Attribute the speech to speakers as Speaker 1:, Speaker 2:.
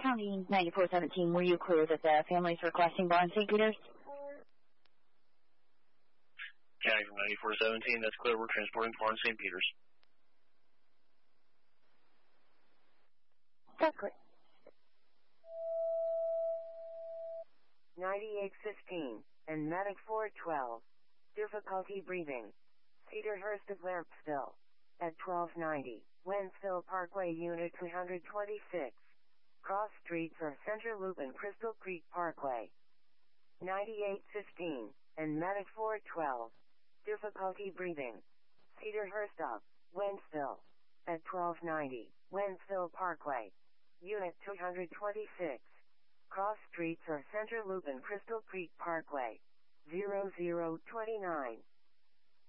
Speaker 1: County 9417, were you clear that the families requesting Barn St. Peters?
Speaker 2: County from 9417, that's clear. We're transporting Barn St. Peters.
Speaker 1: That's clear.
Speaker 3: 9815, and Medic 412. Difficulty breathing. Cedarhurst of Lampsville. At 1290, Wentzville Parkway, Unit 226. Cross Street for Center Loop and Crystal Creek Parkway. 9815, and Medic 412. Difficulty breathing. Cedarhurst of Wentzville. At 1290, Wentzville Parkway. Unit 226. Cross Street for Center Loop and Crystal Creek Parkway. 0029.